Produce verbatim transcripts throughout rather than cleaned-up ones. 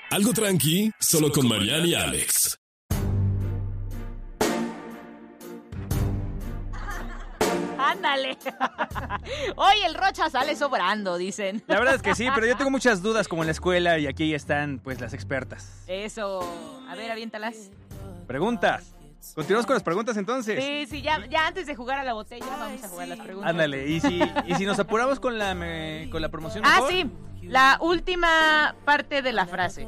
Algo tranqui, solo con Mariana y Alex. Ándale. Hoy el Rocha sale sobrando, dicen. La verdad es que sí, pero yo tengo muchas dudas como en la escuela y aquí están pues las expertas. Eso. A ver, aviéntalas. Preguntas. Continuamos con las preguntas entonces. Sí, sí, ya, ya antes de jugar a la botella vamos a jugar las preguntas. Ándale, y si, y si nos apuramos con la, me, con la promoción Ah, mejor? sí, la última parte de la frase.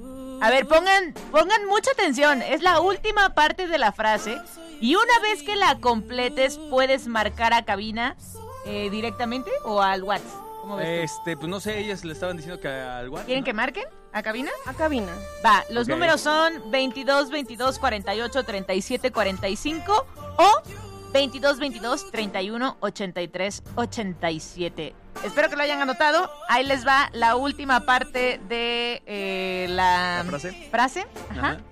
A ver, pongan, pongan mucha atención. Es la última parte de la frase. Y una vez que la completes, puedes marcar a cabina eh, directamente o al WhatsApp. ¿Cómo ves tú? Este, pues no sé, ellas le estaban diciendo que al WhatsApp. ¿Quieren ¿no? que marquen? ¿A cabina? A cabina. Va, los Ok. números son veintidós, veintidós, cuarenta y ocho, treinta y siete, cuarenta y cinco o veintidós, veintidós, treinta y uno, ochenta y tres, ochenta y siete. Espero que lo hayan anotado. Ahí les va la última parte de eh, la, ¿La frase? frase. Ajá. Ajá.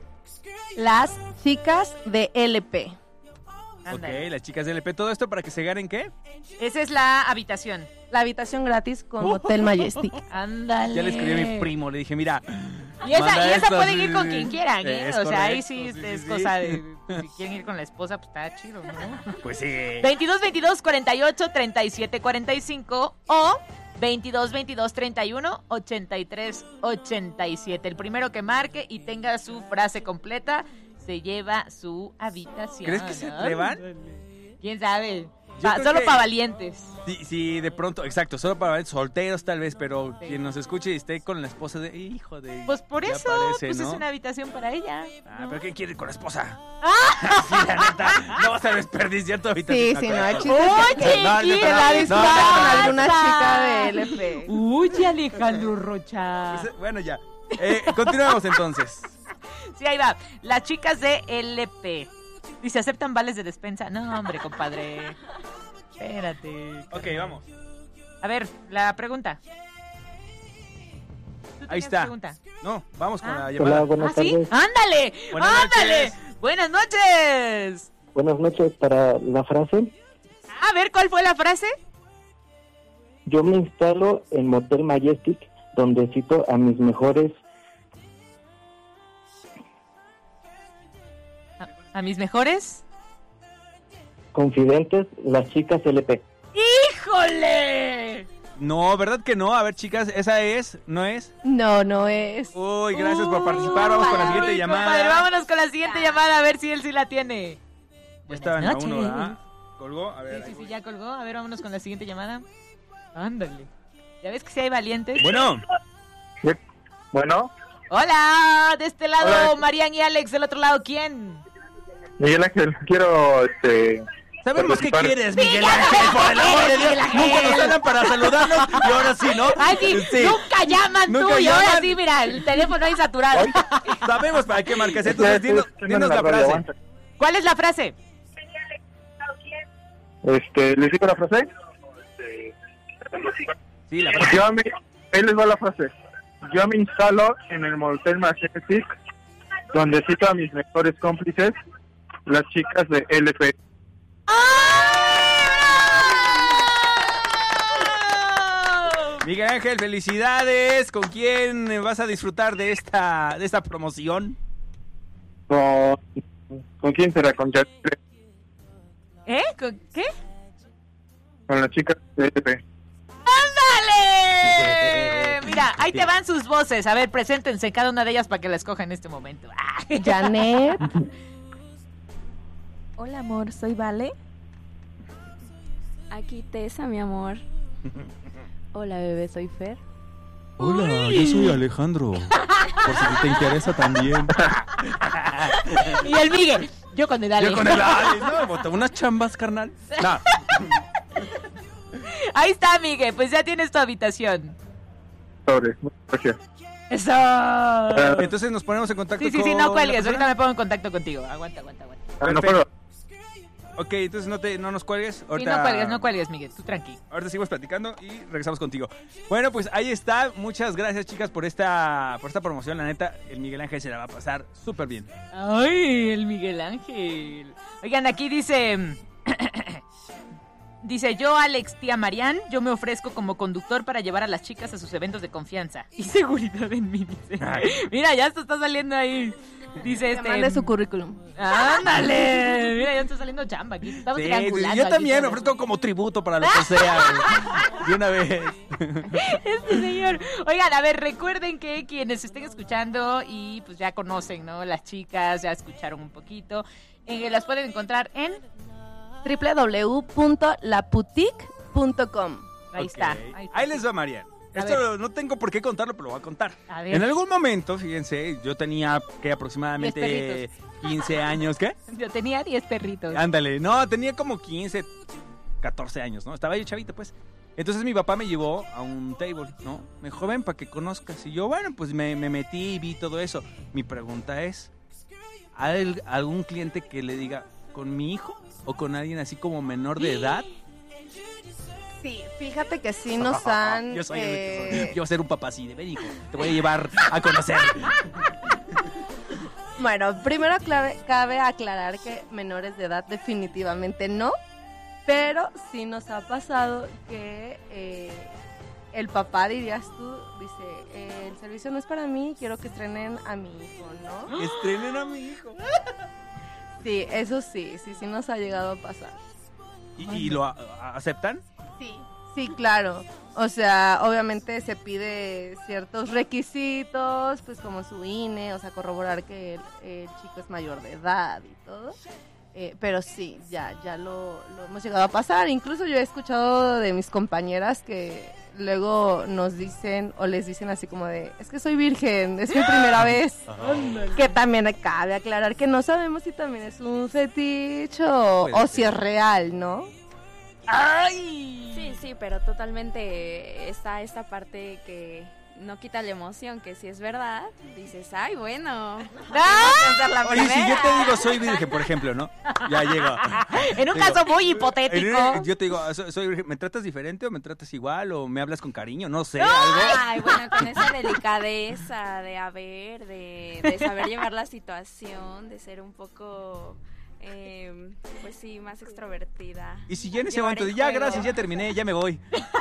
Las chicas de L P. Ándale. Ok, las chicas de L P, ¿todo esto para que se ganen qué? Esa es la habitación. La habitación gratis con Hotel Majestic. Ándale. Ya le escribí a mi primo, le dije, mira. Y esa, manda y esa esto, pueden sí, ir con sí, quien sí. quieran, ¿eh? Es O sea, ahí sí, correcto, sí, es sí, cosa sí. de... Si quieren ir con la esposa, pues está chido, ¿no? Pues sí. veintidós, veintidós, cuarenta y ocho, treinta y siete, cuarenta y cinco o veintidós, veintidós, treinta y uno, ochenta y tres, ochenta y siete. El primero que marque y tenga su frase completa se lleva su habitación. ¿Crees que se atrevan? ¿Quién sabe? Yo Pa- creo solo que- para valientes. Sí, sí, de pronto, exacto, solo para solteros tal vez, pero Sí. quien nos escuche y esté con la esposa de, hijo de... Pues por ya eso, parece, pues ¿no? es una habitación para ella. Ah, ¿no? pero ¿quién quiere ir con la esposa? Sí, la neta, no vas a desperdiciar tu habitación. Sí, sí, no, el chiste Oye, es que No, que neta, la no, disfruta no, con no, alguna pasa? chica de L P. Uy, Alejandro Rocha. Pues, bueno, ya. Eh, continuamos entonces. Sí, ahí va. Las chicas de L P. Dice, ¿aceptan vales de despensa? No, hombre, compadre. Espérate. Ok, vamos. A ver, la pregunta. ¿Tú Ahí tenías está. pregunta? No, vamos con Ah. la Hola, llamada. buenas ¿Ah, sí? tardes. ¡Ándale! Buenas ¡Ándale! noches. ¡Buenas noches! Buenas noches. Para la frase, A ver, ¿cuál fue la frase? yo me instalo en Motel Majestic, donde cito a mis mejores, ¿A, a mis mejores? confidentes, las chicas L P. ¡Híjole! No, ¿verdad que no? A ver, chicas, ¿esa es? ¿No es? No, no es. Uy, gracias por participar. Vamos con la siguiente Ay, llamada. compadre, vámonos con la siguiente llamada a ver si él sí la tiene. Ya estaba en la Buenas uno, noches. ¿verdad? ¿Colgó? A ver. Sí, ahí sí, sí, voy. ya colgó. A ver, vámonos con la siguiente llamada. Ándale. ¿Ya ves que sí hay valientes? Bueno, Bueno, Hola, de este lado Hola. Marian y Alex, del otro lado, ¿quién? Miguel Ángel, quiero, este... sabemos qué participar. quieres, Miguel Ángel, por el amor de Dios. Miguel Ángel. Nunca nos hablan para saludarnos y ahora sí, ¿no? Ay, sí, Sí. nunca llaman Nunca tú y ahora llaman. sí, mira, el teléfono ahí saturado. Sabemos para qué marcas. Ya Entonces, estoy dinos, escuchando dinos en la radio, frase. aguanta. ¿Cuál es la frase? Este, ¿les digo la frase? Sí, la frase. Yo me... Ahí les va la frase. Yo me instalo en el Motel Majestic, donde cito a mis mejores cómplices, las chicas de L P. Miguel Ángel, felicidades. ¿Con quién vas a disfrutar de esta de esta promoción? ¿Con, ¿con quién será? ¿Con Yatra? ¿Eh? ¿Con qué? Con las chicas de L P. ¡Ándale! Mira, ahí te van sus voces. A ver, preséntense cada una de ellas para que la escoja en este momento. Ah. Janet. Hola, amor, soy Vale. Aquí Tessa, mi amor. Hola, bebé, soy Fer. Hola, yo soy Alejandro. Por si te interesa también. Y el Miguel. Yo con el Ale. Yo con el Ale, ¿no? Bota unas chambas, carnal. No. Ahí está, Miguel. Pues ya tienes tu habitación. Sobre, gracias. Eso. Entonces nos ponemos en contacto Sí, sí, con sí, no cuelgues. la persona. Ahorita me pongo en contacto contigo. Aguanta, aguanta, aguanta. Ah, no puedo. Ok, entonces no te no nos cuelgues. Sí, Ahorita, no cuelgues, no cuelgues, Miguel. Tú tranqui. Ahorita seguimos platicando y regresamos contigo. Bueno, pues ahí está. Muchas gracias, chicas, por esta por esta promoción. La neta, el Miguel Ángel se la va a pasar súper bien. Ay, el Miguel Ángel. Oigan, aquí dice... Dice, yo, Alex, tía Marian, yo me ofrezco como conductor para llevar a las chicas a sus eventos de confianza. Y seguridad en mí, dice. Mira, ya esto está saliendo ahí. Dice Que este... mande su currículum. ¡Ándale! Mira, ya está saliendo chamba aquí. Estamos Sí, triangulando sí, yo aquí también me todo. ofrezco como tributo para lo que sea. güey. De una vez. Este señor. Oigan, a ver, recuerden que quienes estén escuchando y pues ya conocen, ¿no? Las chicas, ya escucharon un poquito. Eh, las pueden encontrar en... doble u doble u doble u punto la boutique punto com. Ahí Ok. está. Ahí está. Ahí les va, Marian. A Esto no tengo por qué contarlo, pero lo voy a contar. A ver. En algún momento, fíjense, yo tenía que aproximadamente Diez quince años, ¿qué? Yo tenía diez perritos. Ándale, no, tenía como quince, catorce años, ¿no? Estaba yo chavito, pues. Entonces mi papá me llevó a un table, ¿no? Me dijo, ven para que conozcas. Y yo, bueno, pues me, me metí y vi todo eso. Mi pregunta es, ¿hay algún cliente que le diga, con mi hijo o con alguien así como menor de edad? Sí, fíjate que sí nos han... Yo soy el- eh, yo voy a ser un papá así de, ven hijo, te voy a llevar a conocer. Bueno, primero clave- cabe aclarar que menores de edad definitivamente no, pero sí nos ha pasado que eh, el papá, dirías tú, dice, eh, el servicio no es para mí, quiero que estrenen a mi hijo, ¿no? Estrenen a mi hijo. Sí, eso sí, sí, sí nos ha llegado a pasar. ¿Y, y lo a- a- aceptan? Sí. Sí, claro. O sea, obviamente se pide ciertos requisitos, pues como su I N E, o sea, corroborar que el, el chico es mayor de edad y todo. Eh, pero sí, ya, ya lo, lo hemos llegado a pasar. Incluso yo he escuchado de mis compañeras que luego nos dicen o les dicen así como de, es que soy virgen, es mi primera vez. Que también cabe aclarar que no sabemos si también es un fetiche o, Puede o si ser. es real, ¿no? ¡Ay! Sí, sí, pero totalmente está esta parte que no quita la emoción, que si es verdad, dices, ay, bueno, ¡Ah! la Oye, si yo primera. te digo soy virgen, por ejemplo, ¿no? Ya llego. En un Digo, caso muy En hipotético. un- Yo te digo, soy, soy virgen, ¿me tratas diferente o me tratas igual o me hablas con cariño? No sé, algo. Ay, bueno, con esa delicadeza de haber, de, de saber llevar la situación, de ser un poco, eh, pues sí, más extrovertida. Y si ya en ese Llevar momento, el de, ya juego. gracias, ya terminé, ya me voy.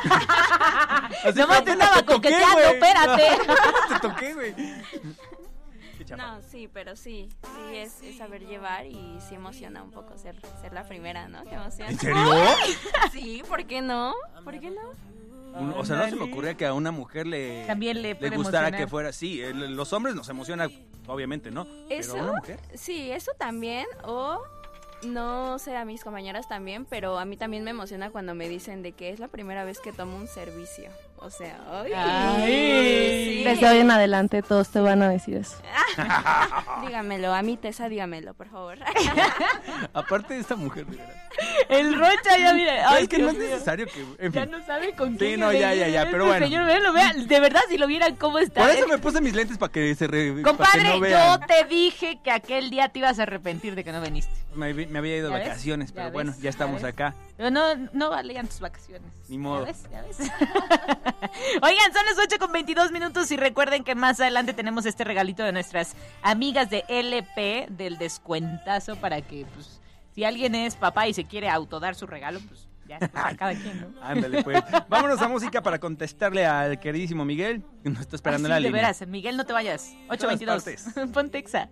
Así Nomás como, te estaba toqué, coqueteando, güey. espérate. Te toqué, güey. Qué chapa. No, sí, pero sí, sí es, es saber llevar y sí emociona un poco ser, ser la primera, ¿no? Qué emociona. ¿En serio? Sí, ¿por qué no? ¿Por qué no? Un- o sea, no se me ocurría que a una mujer le, También le puede gustara emocionar. que fuera así. El- Los hombres nos emociona, obviamente, ¿no? Eso, Pero a una mujer. sí, eso también, o no sé, a mis compañeras también, pero a mí también me emociona cuando me dicen de que es la primera vez que tomo un servicio. O sea, ¡ay! Ay. Sí. Desde hoy en adelante todos te van a decir eso. Dígamelo, a mí Tessa, dígamelo, por favor. Aparte de esta mujer, de verdad. El Rocha ya, mira. Ay, es que no Dios es mío. necesario que. En Ya fin. no sabe con Sí, quién. no, ya, ya, ya, este pero bueno. Señor, véanlo, vean. De verdad, si lo vieran cómo está. Por eso me puse mis lentes para que se re, para que Compadre, no yo vean. te dije que aquel día te ibas a arrepentir de que no viniste. Me, me había ido de ¿Ya ves? vacaciones, ¿Ya pero ves? bueno, ya ¿Ya estamos ves? acá. Pero no, no valían tus vacaciones. Ni modo. ¿Ya ves? ¿Ya ves? Oigan, son las ocho con veintidós minutos y recuerden que más adelante tenemos este regalito de nuestras amigas de L P del descuentazo para que, pues, si alguien es papá y se quiere autodar su regalo, pues ya, pues, a cada quien, ¿no? Ándale, pues. Vámonos a música para contestarle al queridísimo Miguel, que nos está esperando Ah, en sí, la de línea. veras, Miguel, no te vayas. ocho veintidós. partes. Ponte Exa.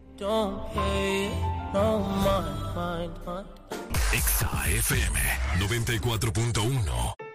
Exa F M noventa y cuatro punto uno.